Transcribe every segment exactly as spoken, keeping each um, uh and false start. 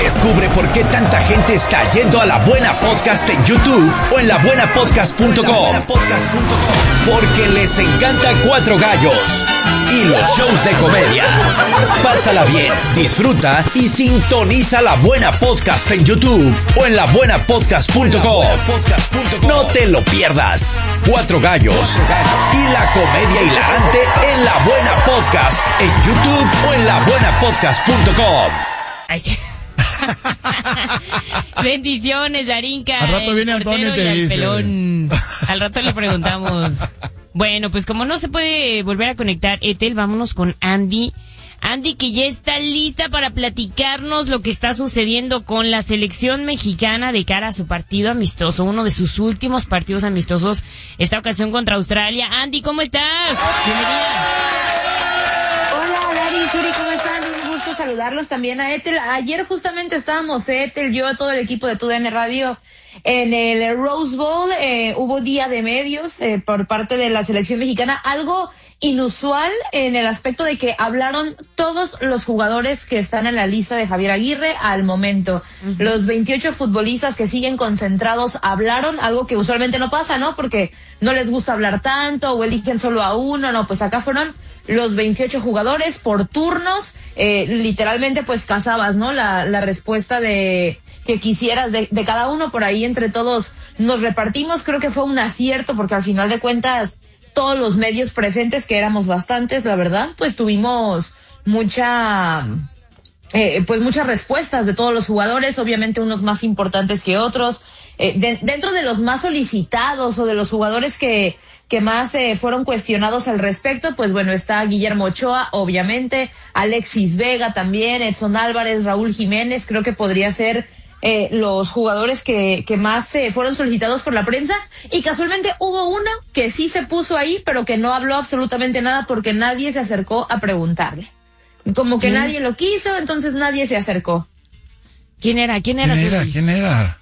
Descubre por qué tanta gente está yendo a La Buena Podcast en YouTube o en la buena podcast punto com. Porque les encanta Cuatro Gallos y los shows de comedia. Pásala bien, disfruta y sintoniza La Buena Podcast en YouTube o en la buena podcast punto com. No te lo pierdas. Cuatro Gallos y la comedia hilarante en La Buena Podcast en YouTube o en la buena podcast punto com. Ay, sí. Bendiciones, Darinka. Al rato viene Antonio y te al dice. Pelón. Al rato le preguntamos. Bueno, pues como no se puede volver a conectar Ethel, vámonos con Andy. Andy, que ya está lista para platicarnos lo que está sucediendo con la selección mexicana de cara a su partido amistoso, uno de sus últimos partidos amistosos, esta ocasión contra Australia. Andy, ¿cómo estás? Bienvenida. Hola, Dari, Suri, ¿cómo están? Un gusto saludarlos también a Ethel. Ayer justamente estábamos Ethel, yo, todo el equipo de Tu D N Radio en el Rose Bowl. Eh, hubo día de medios eh, por parte de la selección mexicana, algo inusual en el aspecto de que hablaron todos los jugadores que están en la lista de Javier Aguirre al momento. Uh-huh. Los veintiocho futbolistas que siguen concentrados hablaron, algo que usualmente no pasa, ¿no? Porque no les gusta hablar tanto o eligen solo a uno, no, pues acá fueron los veintiocho jugadores por turnos, eh, literalmente pues cazabas, ¿no? La, la respuesta de que quisieras de, de cada uno, por ahí entre todos nos repartimos. Creo que fue un acierto porque al final de cuentas todos los medios presentes, que éramos bastantes, la verdad, pues tuvimos mucha, eh, pues muchas respuestas de todos los jugadores, obviamente unos más importantes que otros. Eh, de, dentro de los más solicitados o de los jugadores que, que más eh, fueron cuestionados al respecto, pues bueno, está Guillermo Ochoa, obviamente, Alexis Vega también, Edson Álvarez, Raúl Jiménez, creo que podría ser Eh, los jugadores que, que más eh, fueron solicitados por la prensa, y casualmente hubo uno que sí se puso ahí, pero que no habló absolutamente nada porque nadie se acercó a preguntarle. Como que ¿Quién? nadie lo quiso, entonces nadie se acercó. ¿Quién era? ¿Quién era? ¿Quién era? ¿Quién era?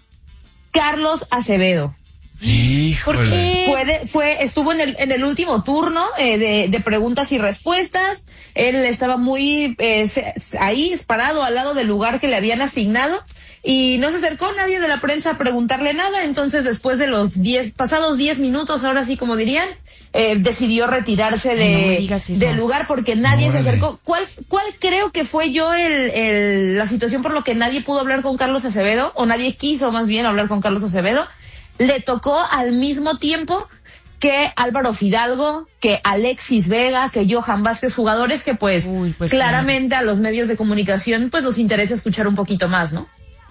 Carlos Acevedo. Híjole. ¿Por qué? Fue, de, fue estuvo en el en el último turno eh, de, de preguntas y respuestas. Él estaba muy eh, se, ahí parado al lado del lugar que le habían asignado y no se acercó nadie de la prensa a preguntarle nada. Entonces, después de los diez pasados diez minutos, ahora sí como dirían, eh, decidió retirarse de Ay, no del lugar porque nadie Órale. se acercó. ¿Cuál cuál creo que fue yo el, el la situación por lo que nadie pudo hablar con Carlos Acevedo, o nadie quiso más bien hablar con Carlos Acevedo? Le tocó al mismo tiempo que Álvaro Fidalgo, que Alexis Vega, que Johan Vázquez, jugadores que pues, Uy, pues claramente claro, a los medios de comunicación pues nos interesa escuchar un poquito más, ¿no?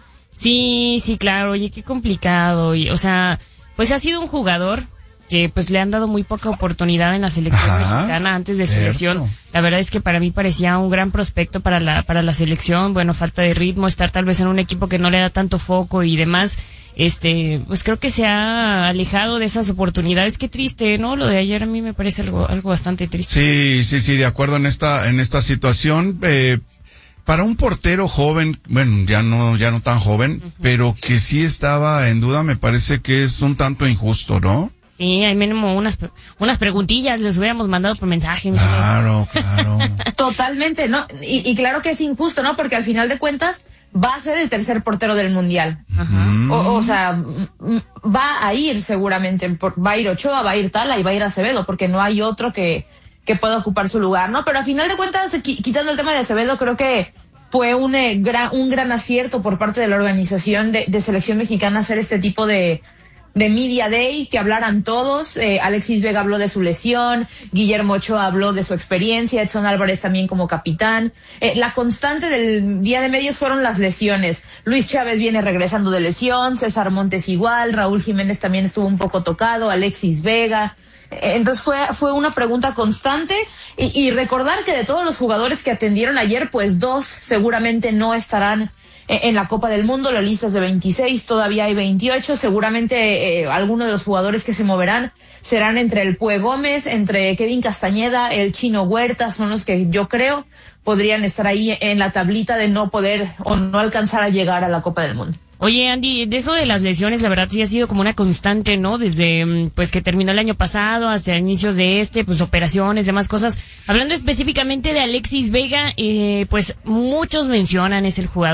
Sí, sí, claro. Oye, qué complicado. Y, o sea, pues ha sido un jugador que pues le han dado muy poca oportunidad en la selección Ajá, mexicana antes de su cierto. lesión. La verdad es que para mí parecía un gran prospecto para la para la selección. Bueno, falta de ritmo, estar tal vez en un equipo que no le da tanto foco y demás. Este, pues creo que se ha alejado de esas oportunidades. Qué triste, ¿no? Lo de ayer a mí me parece algo algo bastante triste. Sí, sí, sí, de acuerdo en esta en esta situación. Eh, para un portero joven, bueno, ya no ya no tan joven, uh-huh, pero que sí estaba en duda, me parece que es un tanto injusto, ¿no? Sí, hay mínimo unas unas preguntillas les hubiéramos mandado por mensaje. Claro, claro. Totalmente, ¿no? Y, y claro que es injusto, ¿no? Porque al final de cuentas va a ser el tercer portero del mundial. Ajá. O, o sea, m- va a ir seguramente, por, va a ir Ochoa, va a ir Tala y va a ir Acevedo, porque no hay otro que, que pueda ocupar su lugar, ¿no? Pero al final de cuentas, qui- quitando el tema de Acevedo, creo que fue un, eh, gran, un gran acierto por parte de la organización de, de selección mexicana hacer este tipo de, de Media Day, que hablaran todos. eh, Alexis Vega habló de su lesión, Guillermo Ochoa habló de su experiencia, Edson Álvarez también como capitán. Eh, la constante del día de medios fueron las lesiones. Luis Chávez viene regresando de lesión, César Montes igual, Raúl Jiménez también estuvo un poco tocado, Alexis Vega. Eh, entonces fue fue una pregunta constante y, y recordar que de todos los jugadores que atendieron ayer, pues dos seguramente no estarán en la Copa del Mundo. La lista es de veintiséis, todavía hay veintiocho, seguramente eh, algunos de los jugadores que se moverán serán entre el Pue Gómez, entre Kevin Castañeda, el Chino Huerta, son los que yo creo podrían estar ahí en la tablita de no poder o no alcanzar a llegar a la Copa del Mundo. Oye, Andy, de eso de las lesiones, la verdad sí ha sido como una constante, ¿no? Desde, pues, que terminó el año pasado hasta inicios de este, pues, operaciones, demás cosas. Hablando específicamente de Alexis Vega, eh, pues, muchos mencionan, es el jugador